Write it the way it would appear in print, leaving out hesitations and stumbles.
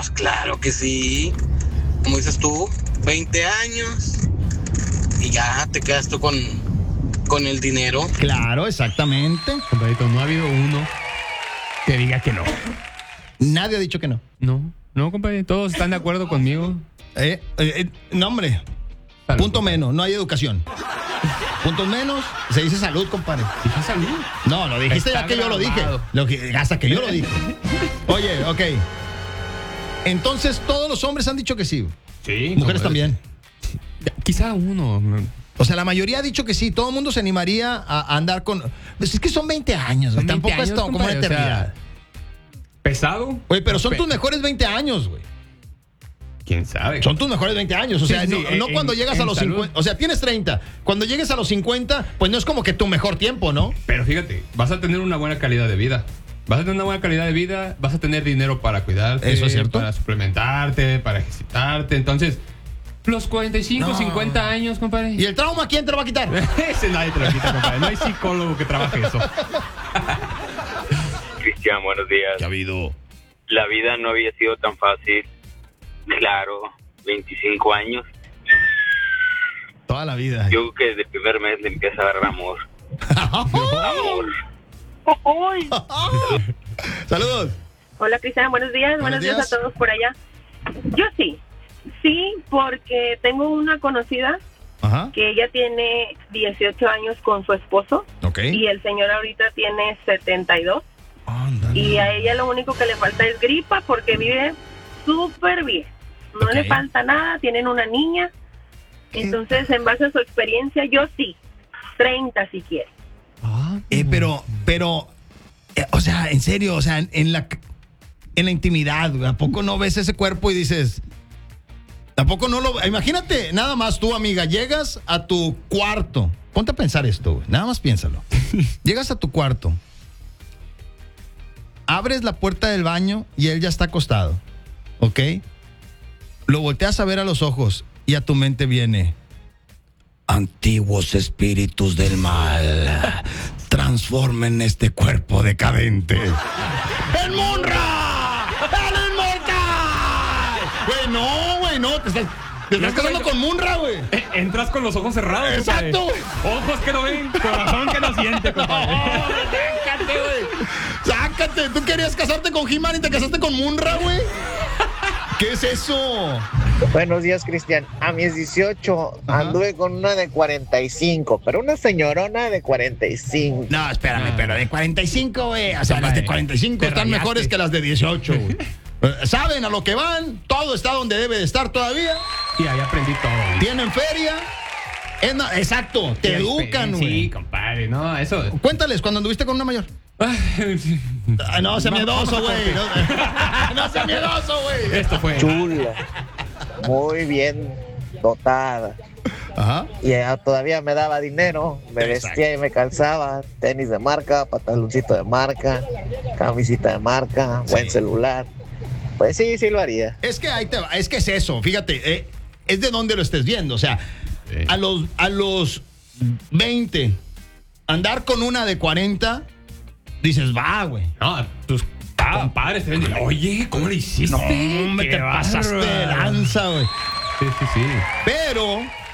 pues claro que sí. Como dices tú, 20 años y ya te quedas tú con el dinero. Claro, exactamente. Compadrito, no ha habido uno que diga que no. Nadie ha dicho que no. No, compadre, todos están de acuerdo conmigo. No, hombre. Salud, Punto compadre. menos, no hay educación. Puntos menos, se dice salud, compadre. ¿Dije salud? No, lo dijiste Está ya que yo lo dije. grabado. Hasta que yo lo dije. Oye, ok. Entonces, todos los hombres han dicho que sí. Sí. Mujeres compadre. también. Quizá uno. O sea, la mayoría ha dicho que sí. Todo el mundo se animaría a andar con... Pues es que son 20 años, güey. Son 20 Tampoco es años, como una compadre, o sea, eternidad. ¿Pesado? Oye, pero son Pe- tus mejores 20 años, güey. ¿Quién sabe? Son tus mejores 20 años. O Sí, sea, sí, no cuando llegas a en los salud. 50. O sea, tienes 30. Cuando llegues a los 50, pues no es como que tu mejor tiempo, ¿no? Pero fíjate, vas a tener una buena calidad de vida. Vas a tener una buena calidad de vida, vas a tener dinero para cuidarte. Eso es cierto. Para suplementarte, para ejercitarte. Entonces, los 45, No. 50 años, compadre. ¿Y el trauma quién te lo va a quitar? Ese nadie te lo quita, compadre. No hay psicólogo que trabaje eso. Cristian, buenos días. ¿Qué ha habido? La vida no había sido tan fácil. Claro, 25 años. Toda la vida. Yo creo que desde el primer mes le empieza a dar amor. Amor. Saludos. Hola Cristian, buenos días. Buenos días. A todos por allá. Yo sí, porque tengo una conocida Ajá. que ella tiene 18 años con su esposo Ok. y el señor ahorita tiene 72 Ándale. y a ella lo único que le falta es gripa porque vive súper bien. No Ok. le falta nada, tienen una niña. Entonces, en base a su experiencia, yo sí, 30 si quiere. Pero, o sea, en serio, o sea, en la intimidad, güey, ¿a poco no ves ese cuerpo y dices, tampoco no lo... Imagínate, nada más tú, amiga, llegas a tu cuarto. Ponte a pensar esto, güey, nada más piénsalo. Llegas a tu cuarto, abres la puerta del baño y él ya está acostado, ¿ok? Lo volteas a ver a los ojos y a tu mente viene... Antiguos espíritus del mal, transformen este cuerpo decadente. ¡El Munra! ¡El Inmortal! Güey, no, te estás casando con Munra, güey. Entras con los ojos cerrados, compadre. Exacto, güey. Ojos que no ven, corazón que no siente, compadre. Sácate, güey. Sácate. ¿Tú querías casarte con He-Man y te casaste con Munra, güey? ¿Qué es eso? Buenos días, Cristian. A mis 18 anduve con una de 45, pero una señorona de 45. No, espérame, pero de 45, güey. O sea, las de 45 te están rayaste. mejores que las de 18, güey. Saben a lo que van, todo está donde debe de estar todavía. Y ahí aprendí todo. güey. Tienen feria. Exacto, te educan, Sí, güey. compadre, no, eso. Cuéntales cuando anduviste con una mayor. No, sea miedoso, güey. No sea miedoso, güey. Esto fue. Chula, muy bien dotada. Ajá. Y todavía me daba dinero, me Exacto. vestía y me calzaba. Tenis de marca, pantaloncito de marca, camisita de marca, buen celular. Pues sí lo haría. Es que ahí te va, es que es eso, fíjate, es de donde lo estés viendo, o sea, Sí. a los 20, andar con una de 40, dices, va, güey. No, tus compadres te ven y dicen, oye, ¿cómo le hiciste? No, hombre, Qué te pasaste de bárbaro. lanza, güey. Sí. Pero